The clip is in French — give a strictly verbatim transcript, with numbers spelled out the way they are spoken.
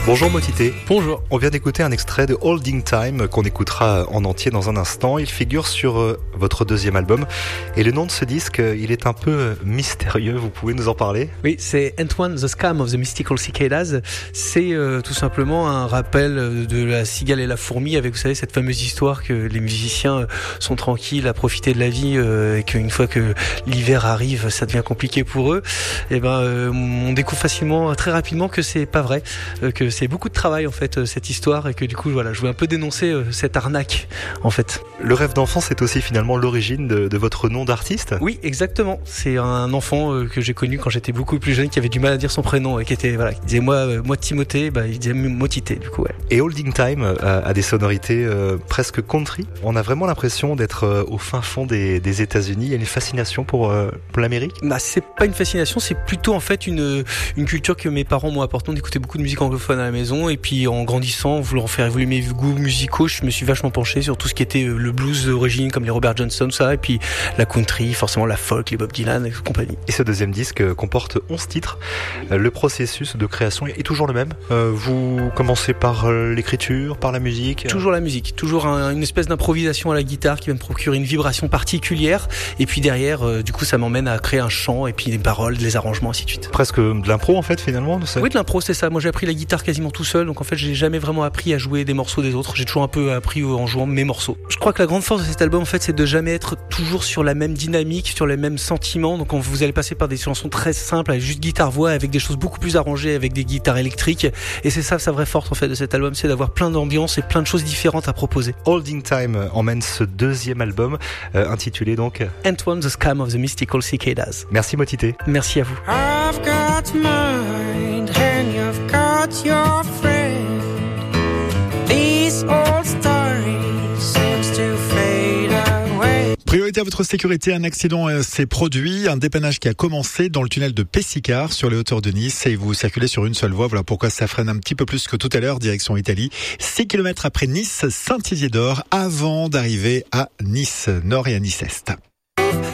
Bonjour Motité. Bonjour. On vient d'écouter un extrait de Holding Time qu'on écoutera en entier dans un instant. Il figure sur euh, votre deuxième album et le nom de ce disque, euh, il est un peu euh, mystérieux. Vous pouvez nous en parler ? Oui, c'est Antoine the Scam of the Mystical Cicadas. C'est euh, tout simplement un rappel de la cigale et la fourmi avec, vous savez, cette fameuse histoire que les musiciens sont tranquilles à profiter de la vie euh, et qu'une fois que l'hiver arrive, ça devient compliqué pour eux. Et ben, euh, on découvre facilement, très rapidement, que c'est pas vrai, euh, que c'est beaucoup de travail en fait cette histoire et que du coup voilà, je voulais un peu dénoncer cette arnaque en fait. Le rêve d'enfant, c'est aussi finalement l'origine de, de votre nom d'artiste ? Oui, exactement. C'est un enfant que j'ai connu quand j'étais beaucoup plus jeune qui avait du mal à dire son prénom et qui était voilà, qui disait moi moi Timothée, bah il disait Motité du coup ouais. Et Holding Time a, a des sonorités euh, presque country. On a vraiment l'impression d'être euh, au fin fond des, des États-Unis. Il y a une fascination pour, euh, pour l'Amérique ? Bah c'est pas une fascination, c'est plutôt en fait une une culture que mes parents m'ont apportée. On écoutait beaucoup de musique anglophone à la maison et puis en grandissant, voulant faire évoluer mes goûts musicaux, je me suis vachement penché sur tout ce qui était le blues d'origine comme les Robert Johnson, ça, et puis la country, forcément la folk, les Bob Dylan et compagnie. Et ce deuxième disque comporte onze titres. Le processus de création est toujours le même. Vous commencez par l'écriture, par la musique ? Toujours la musique, toujours un, une espèce d'improvisation à la guitare qui va me procurer une vibration particulière et puis derrière, euh, du coup ça m'emmène à créer un chant et puis des paroles, des arrangements, ainsi de suite. Presque de l'impro en fait finalement, de ça. Oui, de l'impro, c'est ça. Moi j'ai appris la guitare quasiment tout seul, donc en fait j'ai jamais vraiment appris à jouer des morceaux des autres, j'ai toujours un peu appris en jouant mes morceaux. Je crois que la grande force de cet album en fait c'est de jamais être toujours sur la même dynamique, sur les mêmes sentiments, donc vous allez passer par des chansons très simples avec juste guitare-voix, avec des choses beaucoup plus arrangées, avec des guitares électriques, et c'est ça sa vraie force en fait de cet album, c'est d'avoir plein d'ambiances et plein de choses différentes à proposer. Holding Time emmène ce deuxième album euh, intitulé donc Antoine the Scam of the Mystical Cicadas. Merci Motité. Merci à vous. I've got mine and you've got your friend. These old stories seems to fade away. Priorité à votre sécurité, un accident s'est produit, un dépannage qui a commencé dans le tunnel de Pessicard sur les hauteurs de Nice et vous circulez sur une seule voie. Voilà pourquoi ça freine un petit peu plus que tout à l'heure, direction Italie. six kilomètres après Nice, Saint-Isidore, avant d'arriver à Nice Nord et à Nice Est.